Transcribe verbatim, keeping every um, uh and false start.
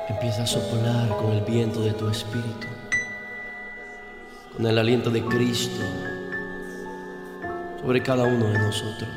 Empieza a soplar con el viento de tu espíritu, con el aliento de Cristo sobre cada uno de nosotros.